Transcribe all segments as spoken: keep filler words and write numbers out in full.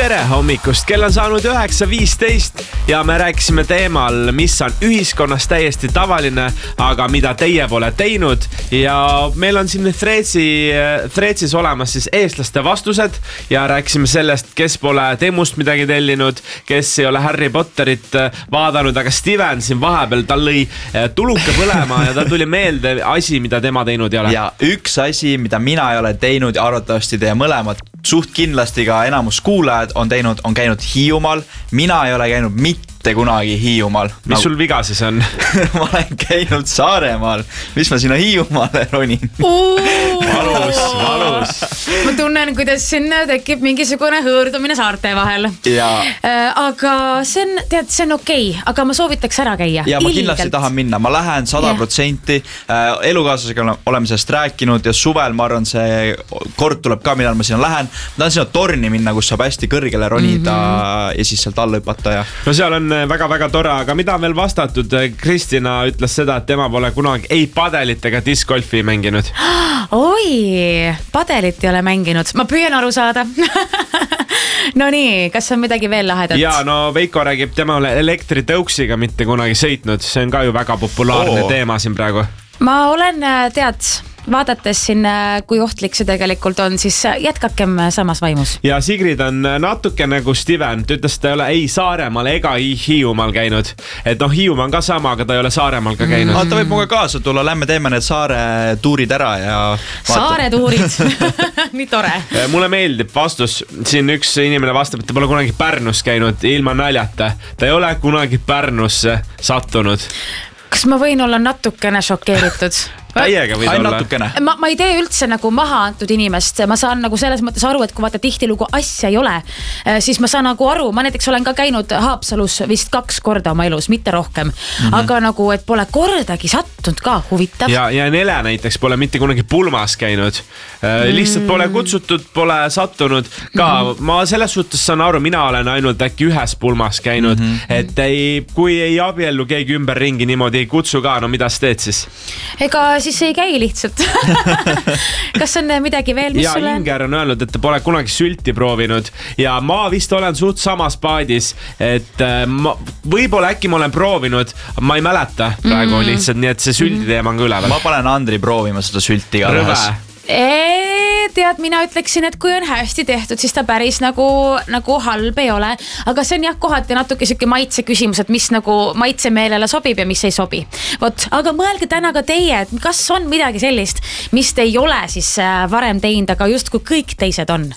tere hommikust, kell on saanud üheksa viisteist ja me rääkisime teemal, mis on ühiskonnas täiesti tavaline, aga mida teie pole teinud. Ja meil on siin Threadsi, Threadsis olemas siis eestlaste vastused ja rääkisime sellest, kes pole Temust midagi tellinud, kes ei ole Harry Potterit vaadanud, aga Steven siin vahepeal, tal lõi tuluke põlema ja tal tuli meelde asi, mida tema teinud ei ole. Ja üks asi, mida mina ei ole teinud ja arvatavasti teie mõlemad, suht kindlasti ka enamus kuulajad on teinud, on käinud Hiiumaal. Mina ei ole käinud mitte kunagi Hiiumaal. Mis nagu... sul viga siis on? Ma olen käinud Saaremaal. Mis ma sinna Hiiumaale ronin? Valus, valus. Ma tunnen, kuidas sinna tekib mingisugune hõõrdumine saarte vahel. Ja. Aga see on, tead, see on okei, okay, aga ma soovitaks ära käia. Ja ma kindlasti tahan minna. Ma lähen sada protsenti. Elukaaslasega oleme sellest rääkinud ja suvel ma arvan, see kord tuleb ka, millal ma sinna lähen. Ma tahan sinna torni minna, kus saab hästi kõrgele ronida mm-hmm. ja siis sealt alla hüpata. Ja... No seal on väga-väga tore, aga mida on veel vastatud? Kristina ütles seda, et tema pole kunagi ei padelit ega discgolfi mänginud. Oi, padelit ei ole mänginud. Ma püüan aru saada. No nii, kas on midagi veel lahedat? Ja no Veiko räägib temale elektritõuksiga mitte kunagi sõitnud. See on ka ju väga populaarne oh. teema siin praegu. Ma olen, tead, vaadates siin, kui ohtlik see tegelikult on, siis jätkakem samas vaimus. Ja Sigrid on natuke nagu Steven, ta ütles, et ta ei ole ei Saaremaal ega ei Hiiumaal käinud. Et noh, Hiiumaa on ka sama, aga ta ei ole Saaremaal ka käinud. Mm. Ta võib muga kaasa tulla, lähme teeme need saare tuurid ära ja... Saare tuurid, nii tore. Mulle meeldib vastus, siin üks inimene vastab, et ta pole kunagi Pärnus käinud ilma naljata. Ta ei ole kunagi Pärnusse sattunud. Kas ma võin olla natukene šokeeritud? Täiega võid Ai, olla. Ma, ma ei tee üldse nagu maha antud inimest. Ma saan nagu selles mõttes aru, et kui vaata tihtilugu asja ei ole, siis ma saan nagu aru. Ma näiteks olen ka käinud Haapsalus vist kaks korda oma elus, mitte rohkem. Mm-hmm. Aga nagu, et pole kordagi sattunud ka huvitav. Ja, ja Nele näiteks pole mitte kunagi pulmas käinud. Mm. Lihtsalt pole kutsutud, pole sattunud. Ka mm-hmm. ma selles suhtes saan aru, mina olen ainult äkki ühes pulmas käinud. Mm-hmm. Et ei, kui ei abiellu keegi ümber ringi niimoodi ei kutsu ka, no mida sa teed siis? Ega siis ei käi lihtsalt. Kas on midagi veel, mis ja sulle on? Inger on öelnud, et ta pole kunagi sülti proovinud ja ma vist olen suht samas paadis, et ma, võib-olla äkki ma olen proovinud, ma ei mäleta praegu mm-hmm. lihtsalt, nii et see sülti teema on ka üleval. Ma panen Andri proovima seda sülti ka lõhes. Eee, tead, mina ütleksin, et kui on hästi tehtud, siis ta päris nagu, nagu halb ei ole. Aga see on jah kohati natuke siuke maitse küsimus, et mis nagu maitse meelele sobib ja mis ei sobi. Vot, aga mõelge täna ka teie, et kas on midagi sellist, mis te ei ole siis varem teinud, aga just kui kõik teised on.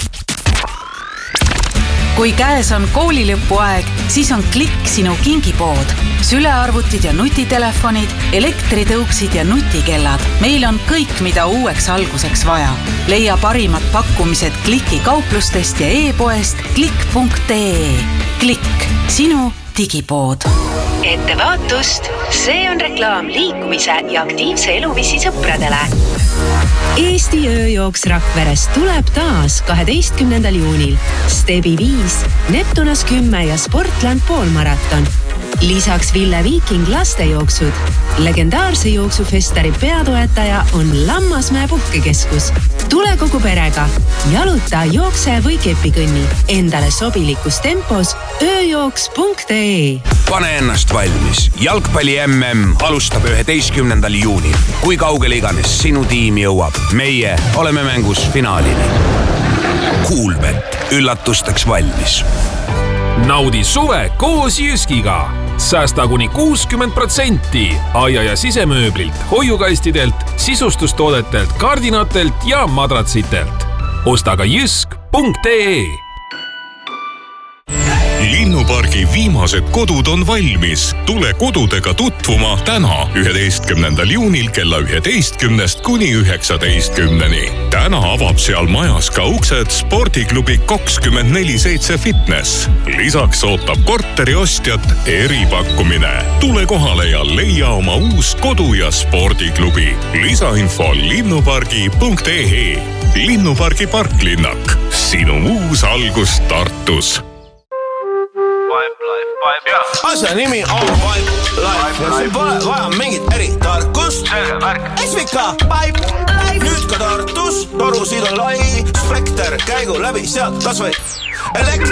Kui käes on koolilõpuaeg, siis on Klikk sinu kingipood. Sülearvutid ja nutitelefonid, elektritõuksid ja nutikellad. Meil on kõik, mida uueks alguseks vaja. Leia parimad pakkumised Klikki kauplustest ja e-poest klikk punkt ee. Klikk, sinu digipood. Ettevaatust, see on reklaam liikumise ja aktiivse eluviisi sõpradele. Eesti ööjooks Rakveres tuleb taas kaheteistkümnendal juunil. Stebi viis, Neptunas kümme ja Sportland poolmaraton. Lisaks Ville Viiking lastejooksud. Legendaarse jooksufestari peatoetaja on Lammasmäe puhkekeskus. Tule kogu perega. Jaluta, jookse või kepikõnni. Endale sobilikus tempos ööjooks punkt ee. Pane ennast valmis. Jalgpalli M M alustab üheteistkümnendal juunil. Kui kaugele iganes sinu tiim jõuab, meie oleme mängus finaalini. Kuulbet, üllatusteks valmis. Naudi suve koos Jyskiga. Säästa kuni kuuskümmend protsenti aia- ja sisemööblilt, hoiukastidelt, sisustustoodetelt, kardinatelt ja madratsitelt. Osta ka jysk punkt ee. Linnupargi viimased kodud on valmis. Tule kodudega tutvuma täna üheteistkümnendal juunil kella üheteistkümnest kuni üheksateistkümneni. Täna avab seal majas ka uksed spordiklubi kakskümmend neli seitse fitness. Lisaks ootab korteri ostjat eripakkumine. Tule kohale ja leia oma uus kodu ja spordiklubi. Lisainfo linnupargi punkt ee. Linnupargi parklinnak. Sinu uus algus Tartus. Asja nimi on Pipe Life ja sul pole vaja mingit eritarkust. S V K Pipe Nüüd ka Tartus torusid on lai spekter käigu läbi sealt kas või Elekt-